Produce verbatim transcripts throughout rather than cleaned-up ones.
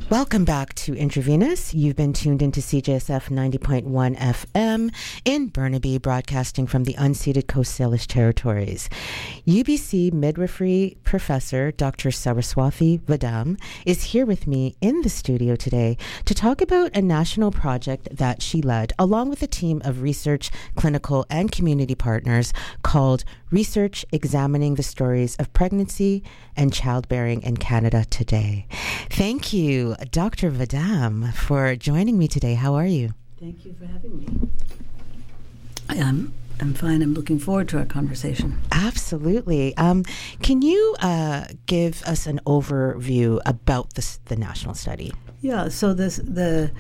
Welcome back to Intravenous. You've been tuned into C J S F ninety point one F M in Burnaby, broadcasting from the unceded Coast Salish territories. U B C midwifery professor Doctor Saraswati Vadam is here with me in the studio today to talk about a national project that she led, along with a team of research, clinical, and community partners called Research Examining the Stories of Pregnancy and Childbearing in Canada Today. Thank you, Doctor Vadam, for joining me today. How are you? Thank you for having me. I'm, I'm fine. I'm looking forward to our conversation. Absolutely. Um, can you uh, give us an overview about this, the national study? Yeah, so this the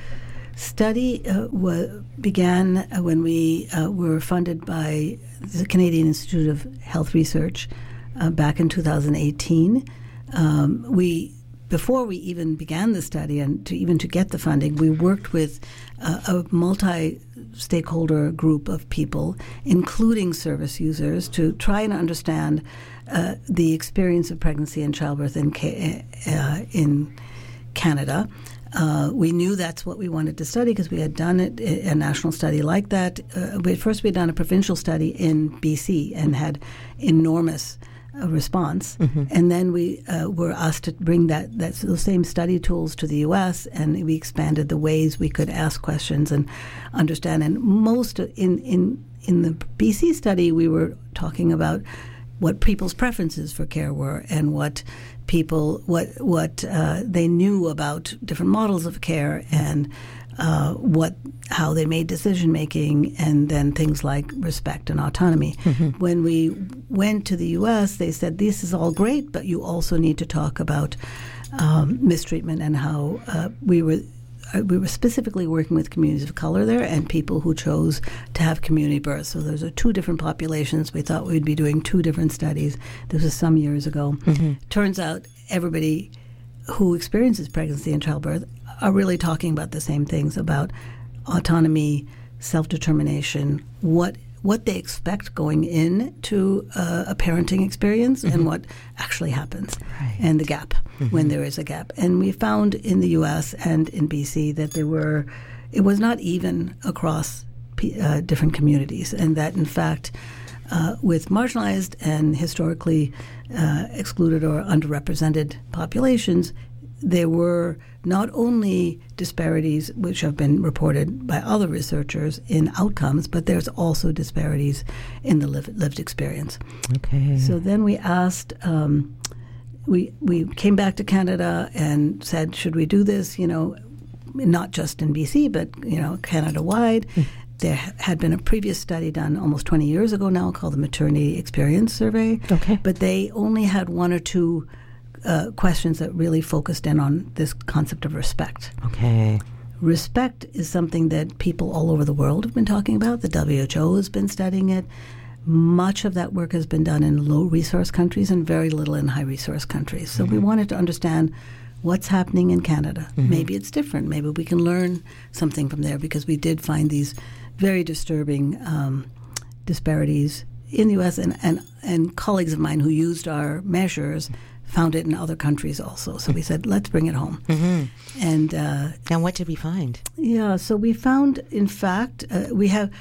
study uh, w- began when we uh, were funded by the Canadian Institute of Health Research uh, back in two thousand eighteen. Um, we Before we even began the study and to even to get the funding, we worked with uh, a multi-stakeholder group of people, including service users, to try and understand uh, the experience of pregnancy and childbirth in, ca- uh, in Canada. Uh, we knew that's what we wanted to study because we had done it, a national study like that. Uh, we, first, we had done a provincial study in B C and had enormous a response, mm-hmm. and then we uh, were asked to bring that, that those same study tools to the U S, and we expanded the ways we could ask questions and understand. And most in in in the B C study, we were talking about what people's preferences for care were and what people what what uh, they knew about different models of care and uh, what how they made decision making, and then things like respect and autonomy. Mm-hmm. When we went to the U S, they said this is all great, but you also need to talk about um, mistreatment and how uh, we were. We were specifically working with communities of color there and people who chose to have community births. So those are two different populations. We thought we'd be doing two different studies. This was some years ago. Mm-hmm. Turns out everybody who experiences pregnancy and childbirth are really talking about the same things, about autonomy, self-determination, what what they expect going into uh, a parenting experience, mm-hmm. and what actually happens, right. and the gap, mm-hmm. when there is a gap. And we found in the U S and in B C that there were, it was not even across uh, different communities, and that in fact, uh, with marginalized and historically uh, excluded or underrepresented populations, there were not only disparities, which have been reported by other researchers in outcomes, but there's also disparities in the lived, lived experience. Okay. So then we asked, um, we we came back to Canada and said, should we do this? You know, not just in B C, but you know, Canada-wide. Mm. There had been a previous study done almost twenty years ago now called the Maternity Experience Survey. Okay. But they only had one or two Uh, questions that really focused in on this concept of respect. Okay. Respect is something that people all over the world have been talking about. The W H O has been studying it. Much of that work has been done in low-resource countries and very little in high-resource countries. So mm-hmm. we wanted to understand what's happening in Canada. Mm-hmm. Maybe it's different. Maybe we can learn something from there, because we did find these very disturbing um, disparities in the U S, and, and, and colleagues of mine who used our measures found it in other countries also. So we said, let's bring it home. Mm-hmm. And uh, and what did we find? Yeah, so we found, in fact, uh, we have,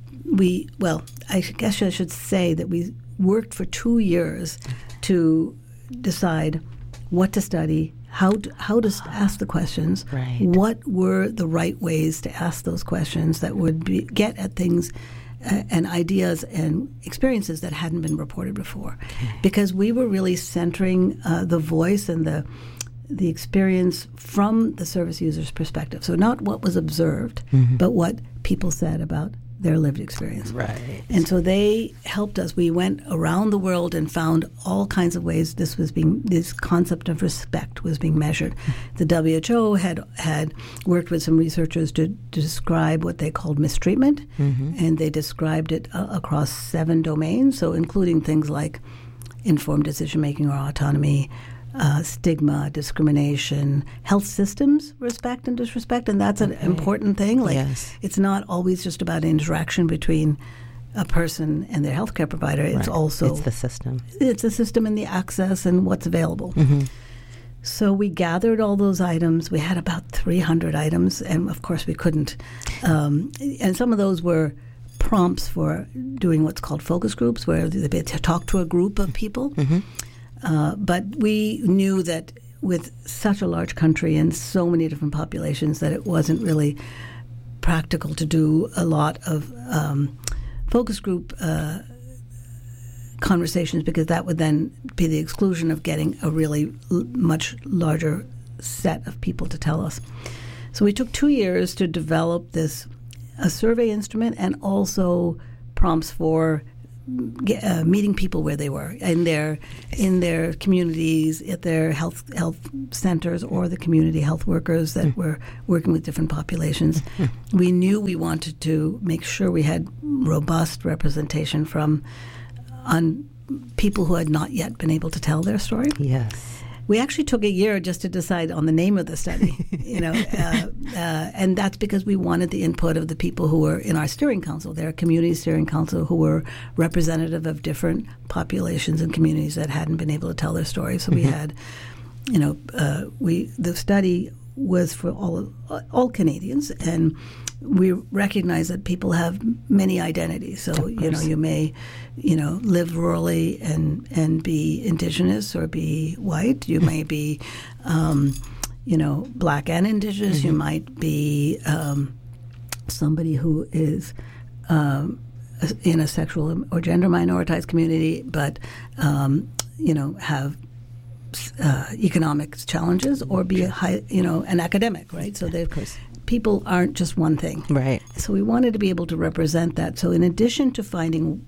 we, well, I guess I should say that we worked for two years to decide what to study, how to, how to ask the questions, right. what were the right ways to ask those questions that would be, get at things Uh, and ideas and experiences that hadn't been reported before, okay. because we were really centering uh, the voice and the the experience from the service user's perspective. So not what was observed, mm-hmm. but what people said about their lived experience. Right. And so they helped us. We went around the world and found all kinds of ways this was being, this concept of respect was being measured. The W H O had had worked with some researchers to, to describe what they called mistreatment, mm-hmm. and they described it uh, across seven domains, so including things like informed decision-making or autonomy, Uh, stigma, discrimination, health systems, respect and disrespect, and that's an okay. important thing. Like, yes. It's not always just about interaction between a person and their healthcare provider. It's right. also it's the system. It's the system and the access and what's available. Mm-hmm. So we gathered all those items. We had about three hundred items, and of course we couldn't. Um, and some of those were prompts for doing what's called focus groups, where they talk to a group of people. Mm-hmm. Uh, but we knew that with such a large country and so many different populations that it wasn't really practical to do a lot of um, focus group uh, conversations, because that would then be the exclusion of getting a really l- much larger set of people to tell us. So we took two years to develop this a survey instrument and also prompts for uh, meeting people where they were in their in their communities, at their health health centers, or the community health workers that mm. were working with different populations. Mm. We knew we wanted to make sure we had robust representation from on people who had not yet been able to tell their story. Yes. We actually took a year just to decide on the name of the study, you know, uh, uh, and that's because we wanted the input of the people who were in our steering council. There are community steering council who were representative of different populations and communities that hadn't been able to tell their story. So mm-hmm. we had, you know, uh, we the study was for all all Canadians, and we recognize that people have many identities. So, you know, you may, you know, live rurally and, and be Indigenous or be white. You may be, um, you know, Black and Indigenous. Mm-hmm. You might be um, somebody who is um, in a sexual or gender minoritized community, but, um, you know, have uh, economic challenges, or be a high, you know, an academic, right? So they, of course, people aren't just one thing. Right. So we wanted to be able to represent that. So in addition to finding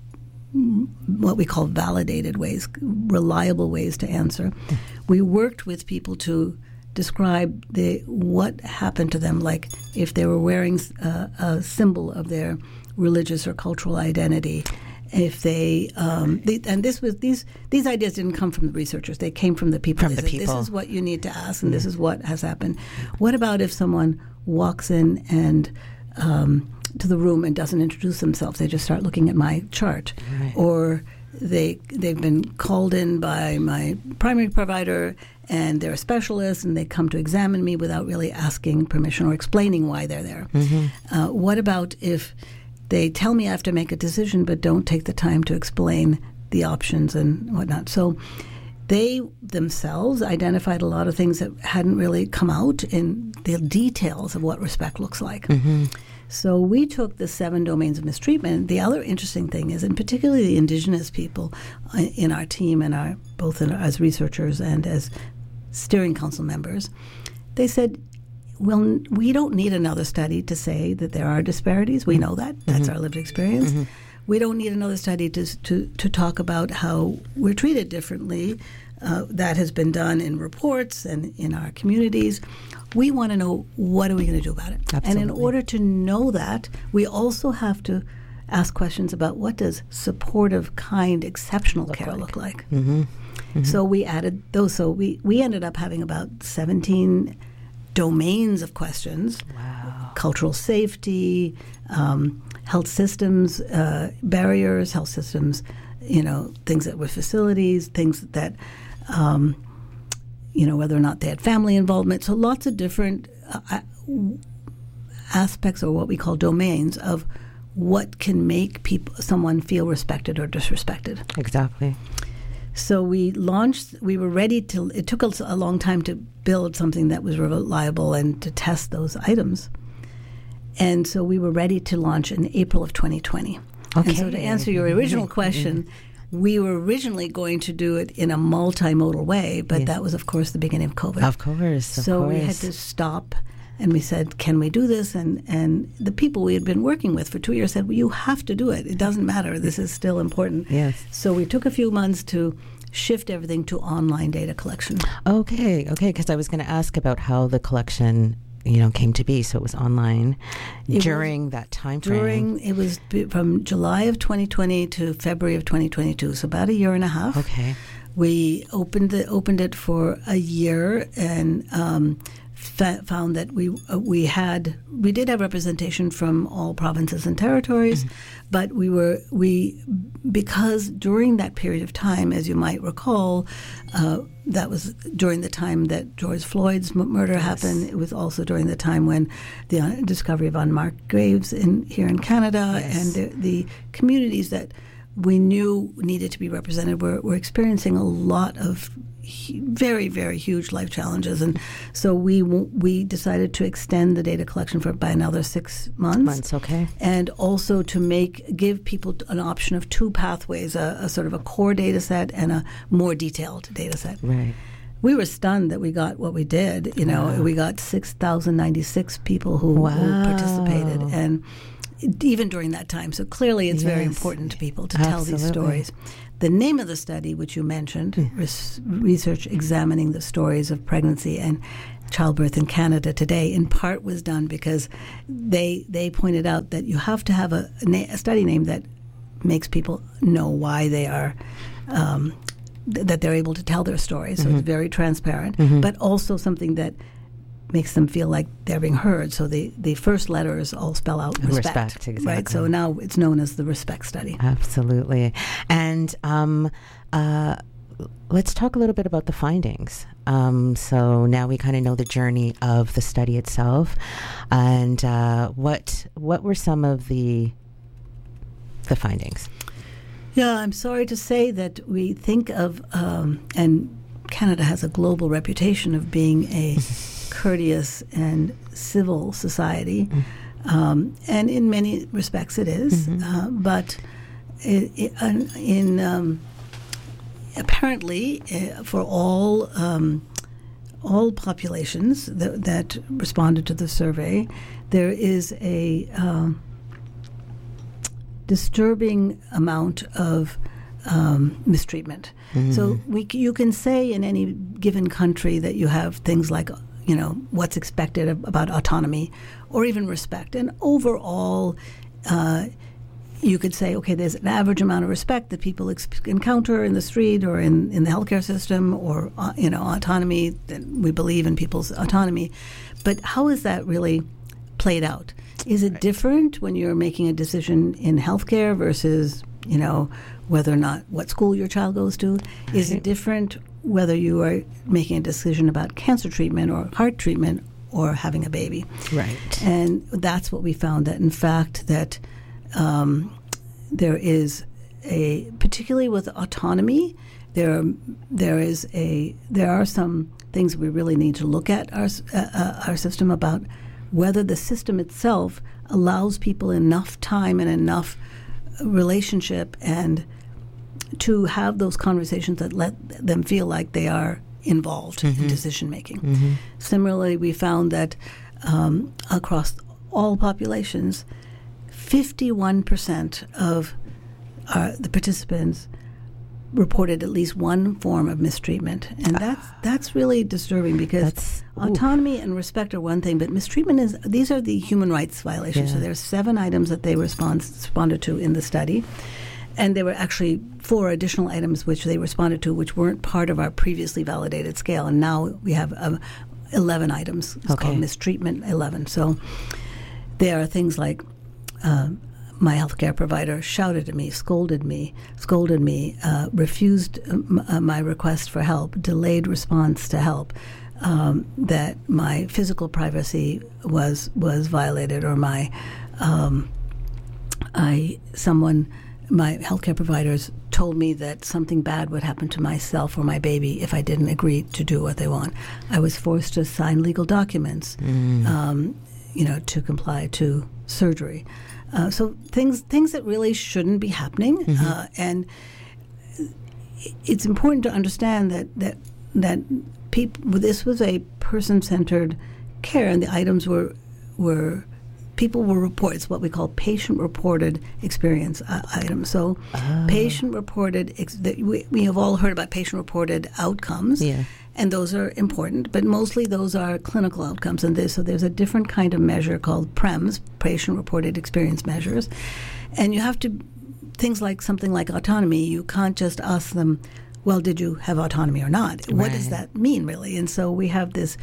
what we call validated ways, reliable ways to answer, we worked with people to describe the what happened to them, like if they were wearing a, a symbol of their religious or cultural identity, if they, um, they and this was these these ideas didn't come from the researchers; they came from the people. From the said, people. This is what you need to ask, and mm. this is what has happened. What about if someone walks in and um, to the room and doesn't introduce themselves? They just start looking at my chart, right. or they they've been called in by my primary provider and they're a specialist and they come to examine me without really asking permission or explaining why they're there. Mm-hmm. Uh, what about if they tell me I have to make a decision but don't take the time to explain the options and whatnot? So they themselves identified a lot of things that hadn't really come out in the details of what respect looks like. Mm-hmm. So we took the seven domains of mistreatment. The other interesting thing is, and particularly the Indigenous people in our team and our both in, as researchers and as steering council members, they said, well, we don't need another study to say that there are disparities. We know that. That's mm-hmm. our lived experience. Mm-hmm. We don't need another study to, to, to talk about how we're treated differently. Uh, that has been done in reports and in our communities. We want to know, what are we going to do about it? Absolutely. And in order to know that, we also have to ask questions about, what does supportive, kind, exceptional look care like. look like? Mm-hmm. Mm-hmm. So we added those. So we, we ended up having about seventeen domains of questions. Wow. Cultural safety, um, health systems, uh, barriers, health systems, you know, things that were facilities, things that, um, you know, whether or not they had family involvement. So lots of different uh, aspects, or what we call domains, of what can make people, someone feel respected or disrespected. Exactly. So we launched, we were ready to, it took us a long time to build something that was reliable and to test those items. And so we were ready to launch in April of twenty twenty. Okay. And so to answer your original question, we were originally going to do it in a multimodal way, but yeah. that was, of course, the beginning of COVID. Of course, of so course. we had to stop, and we said, can we do this? And, and the people we had been working with for two years said, well, you have to do it. It doesn't matter. This is still important. Yes. So we took a few months to shift everything to online data collection. Okay, okay, because I was going to ask about how the collection, you know, came to be. So it was online it during was, that time frame. During, it was from July of twenty twenty to February of twenty twenty-two, so about a year and a half. Okay. We opened the opened it for a year, and um, fa- found that we uh, we had we did have representation from all provinces and territories, mm-hmm. but we were we because during that period of time, as you might recall, uh, that was during the time that George Floyd's m- murder yes. happened. It was also during the time when the uh, discovery of unmarked graves in here in Canada, yes. and the, the communities that we knew needed to be represented were, were experiencing a lot of very, very huge life challenges, and so we we decided to extend the data collection for by another six months. Months, okay. And also to make give people an option of two pathways: a, a sort of a core data set and a more detailed data set. Right. We were stunned that we got what we did. You know, wow. we got six thousand ninety-six people who, wow. who participated, and even during that time. So clearly, it's yes. very important to people to Absolutely. tell these stories. The name of the study, which you mentioned, mm. res- research examining the stories of pregnancy and childbirth in Canada today, in part was done because they they pointed out that you have to have a, a, na- a study name that makes people know why they are, um, th- that they're able to tell their stories. Mm-hmm. So it's very transparent, mm-hmm. but also something that makes them feel like they're being heard. So the, the first letters all spell out respect. Respect, exactly. Right? So now it's known as the RESPECT study. Absolutely. And um, uh, let's talk a little bit about the findings. Um, so now we kind of know the journey of the study itself. And uh, what what were some of the the findings? Yeah, I'm sorry to say that we think of, um, and Canada has a global reputation of being a courteous and civil society, mm-hmm. um, and in many respects it is. Mm-hmm. Uh, but it, it, in um, apparently uh, for all um, all populations that, that responded to the survey, there is a um, disturbing amount of um, mistreatment. Mm-hmm. So we, you can say in any given country that you have things like, you know, what's expected about autonomy or even respect. And overall, uh, you could say, okay, there's an average amount of respect that people ex- encounter in the street or in, in the healthcare system, or, uh, you know, autonomy, that we believe in people's autonomy. But how is that really played out? Is it different when you're making a decision in healthcare versus, you know, whether or not what school your child goes to? Is it different whether you are making a decision about cancer treatment or heart treatment or having a baby? Right. And that's what we found, that in fact that um, there is a, particularly with autonomy, there there is a there are some things we really need to look at our uh, our system about whether the system itself allows people enough time and enough relationship and to have those conversations that let them feel like they are involved mm-hmm. in decision making. Mm-hmm. Similarly, we found that um, across all populations, fifty-one percent of uh, the participants reported at least one form of mistreatment, and that's that's really disturbing because autonomy and respect are one thing, but mistreatment is these are the human rights violations. Yeah. So there's seven items that they respond, responded to in the study, and there were actually four additional items which they responded to which weren't part of our previously validated scale, and now we have um, eleven items. It's okay. called mistreatment eleven. So there are things like Uh, my healthcare provider shouted at me, scolded me, scolded me, uh, refused m- uh, my request for help, delayed response to help, um, that my physical privacy was was violated, or my um, I someone my healthcare providers told me that something bad would happen to myself or my baby if I didn't agree to do what they want. I was forced to sign legal documents, mm. um, you know, to comply to surgery. Uh, so things things that really shouldn't be happening, mm-hmm. uh, and it's important to understand that that that people. This was a person-centered care, and the items were were people were reported. It's what we call patient-reported experience uh, items. So oh. patient-reported. Ex- we we have all heard about patient-reported outcomes. Yeah. And those are important, but mostly those are clinical outcomes. And this, so there's a different kind of measure called P R E M S, patient-reported experience measures. And you have to, things like something like autonomy, you can't just ask them, well, did you have autonomy or not? Right. What does that mean, really? And so we have this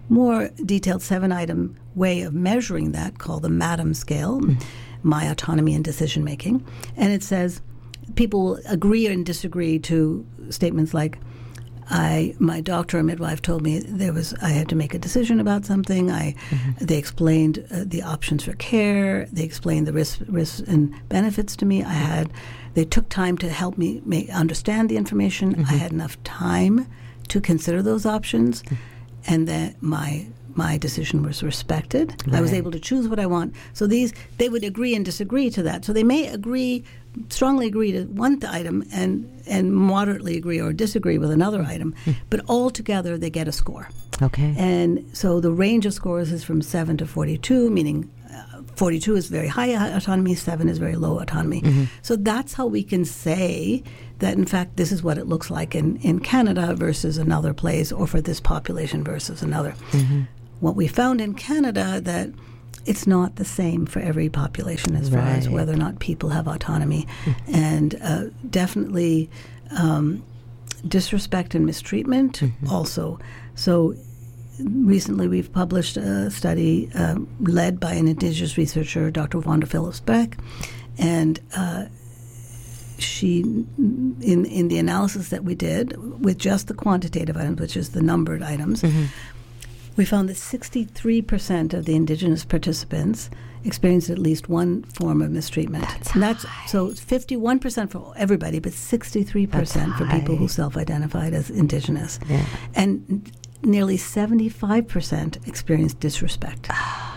more detailed seven-item way of measuring that called the MADAM scale, mm. My Autonomy and Decision Making. And it says people agree and disagree to statements like, I, my doctor or midwife told me there was I had to make a decision about something. I, mm-hmm. They explained uh, the options for care. They explained the risks, risks and benefits to me. I had, they took time to help me make, understand the information. Mm-hmm. I had enough time to consider those options, mm-hmm. and that my my decision was respected. Right. I was able to choose what I want. So these, they would agree and disagree to that. So they may agree, strongly agree to one item and, and moderately agree or disagree with another item, mm. but all together they get a score. Okay. And so the range of scores is from seven to forty-two, meaning uh, forty-two is very high autonomy, seven is very low autonomy. Mm-hmm. So that's how we can say that, in fact, this is what it looks like in, in Canada versus another place, or for this population versus another. Mm-hmm. What we found in Canada, that it's not the same for every population as right. far as whether or not people have autonomy. Mm-hmm. And uh, definitely um, disrespect and mistreatment mm-hmm. also. So recently we've published a study uh, led by an Indigenous researcher, Doctor Wanda Phillips-Beck, and uh, she, in, in the analysis that we did with just the quantitative items, which is the numbered items, mm-hmm. we found that sixty-three percent of the Indigenous participants experienced at least one form of mistreatment. That's, and that's high. So it's fifty-one percent for everybody, but sixty-three percent for people who self-identified as Indigenous. Yeah. And nearly seventy-five percent experienced disrespect.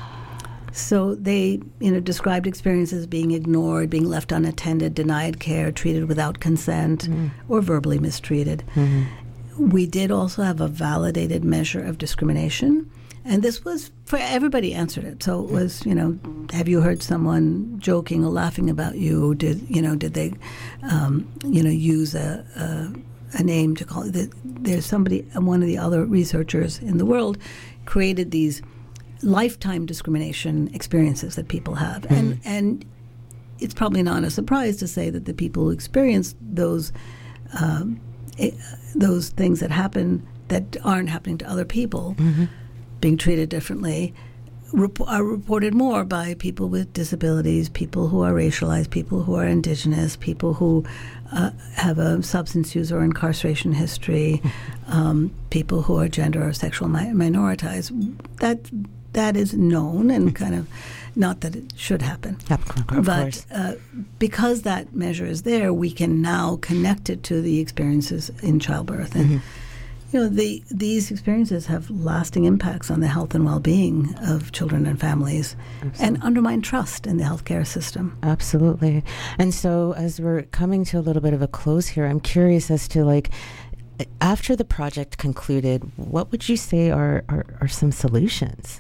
So they, you know, described experiences being ignored, being left unattended, denied care, treated without consent, mm-hmm. or verbally mistreated. Mm-hmm. We did also have a validated measure of discrimination, and this was for everybody answered it. So it was, you know, have you heard someone joking or laughing about you? Did you know? Did they, um, you know, use a, a a name to call it? There's somebody, one of the other researchers in the world, created these lifetime discrimination experiences that people have, mm-hmm. and and it's probably not a surprise to say that the people who experience those. Um, It, those things that happen that aren't happening to other people, mm-hmm. being treated differently, rep- are reported more by people with disabilities, people who are racialized, people who are Indigenous, people who uh, have a substance use or incarceration history, um, people who are gender or sexual mi- minoritized. That that is known and kind of. Not that it should happen, yep, of but uh, because that measure is there, we can now connect it to the experiences in childbirth. And, mm-hmm. you know, the, these experiences have lasting impacts on the health and well-being of children and families. Absolutely. And undermine trust in the healthcare system. Absolutely. And so as we're coming to a little bit of a close here, I'm curious as to, like, after the project concluded, what would you say are, are, are some solutions?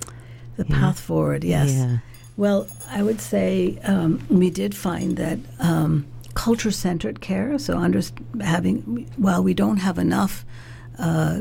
The yeah. path forward, yes. Yeah. Well, I would say um, we did find that um, culture-centered care, so under, having, while we don't have enough uh,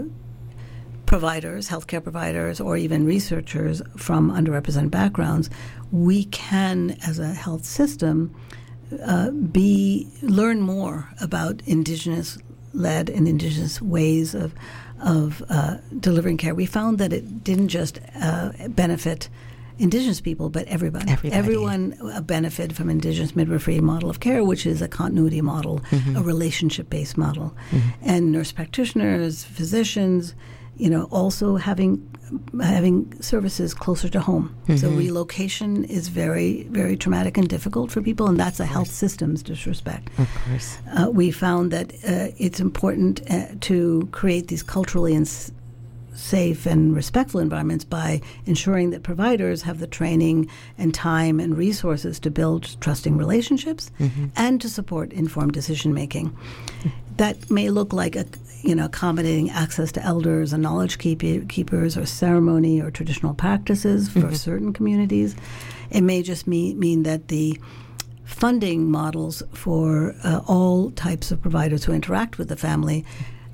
providers, healthcare providers, or even researchers from underrepresented backgrounds, we can, as a health system, uh, be learn more about Indigenous-led and Indigenous ways of of uh, delivering care. We found that it didn't just uh, benefit Indigenous people, but everybody. Everybody. Everyone uh, benefited from Indigenous midwifery model of care, which is a continuity model, mm-hmm. a relationship-based model. Mm-hmm. And nurse practitioners, physicians, you know, also having having services closer to home. Mm-hmm. So relocation is very, very traumatic and difficult for people, and that's a health system's disrespect. Of course. Uh, we found that uh, it's important uh, to create these culturally and s- safe and respectful environments by ensuring that providers have the training and time and resources to build trusting relationships mm-hmm. and to support informed decision-making. Mm-hmm. That may look like a you know, accommodating access to elders and knowledge keep- keepers or ceremony or traditional practices for mm-hmm. certain communities. It may just mean, mean that the funding models for uh, all types of providers who interact with the family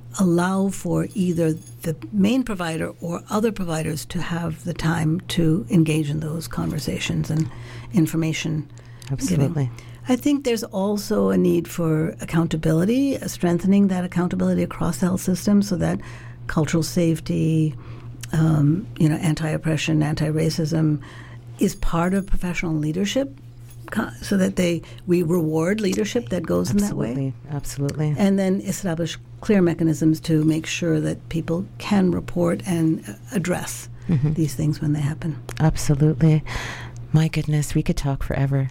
allow for either the main provider or other providers to have the time to engage in those conversations and information Absolutely. giving. I think there's also a need for accountability, uh, strengthening that accountability across the health system so that cultural safety, um, you know, anti-oppression, anti-racism is part of professional leadership, so that they we reward leadership that goes absolutely, in that way. Absolutely. And then establish clear mechanisms to make sure that people can report and address mm-hmm. these things when they happen. Absolutely. My goodness, we could talk forever.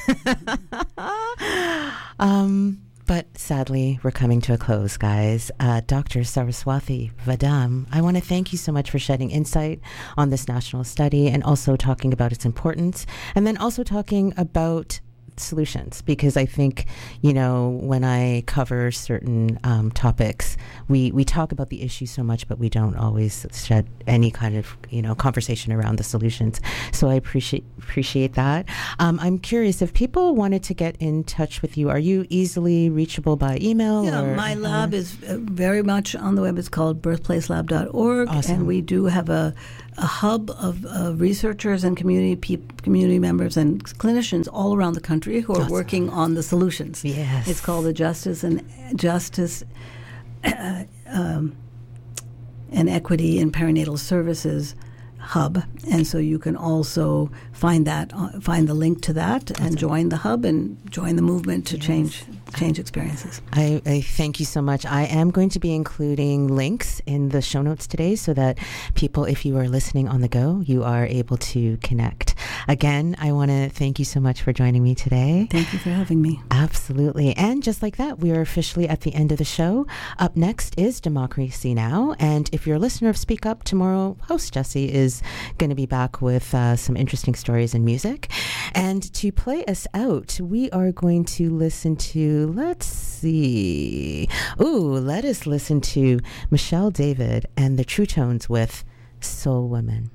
um, but sadly, we're coming to a close, guys. Uh, Doctor Saraswathi Vadam, I want to thank you so much for shedding insight on this national study and also talking about its importance, and then also talking about solutions, because I think, you know, when I cover certain um, topics, we, we talk about the issue so much, but we don't always shed any kind of, you know, conversation around the solutions. So I appreciate appreciate that. Um, I'm curious, if people wanted to get in touch with you, are you easily reachable by email? Yeah, or, my uh, lab is uh, very much on the web. It's called birthplace lab dot org, awesome. And we do have a, a hub of uh, researchers and community peop- community members and clinicians all around the country who are awesome. working on the solutions. Yes. It's called the Justice and Justice uh, um, and Equity in Perinatal Services Hub, and so you can also find that uh, find the link to that awesome. And join the hub and join the movement to yes. change change experiences. I, I thank you so much. I am going to be including links in the show notes today so that people, if you are listening on the go, you are able to connect. Again, I want to thank you so much for joining me today. Thank you for having me. Absolutely. And just like that, we are officially at the end of the show. Up next is Democracy Now! And if you're a listener of Speak Up, tomorrow, host Jesse is going to be back with uh, some interesting stories and music. And to play us out, we are going to listen to, let's see. Ooh, let us listen to Michelle David and the True Tones with Soul Women.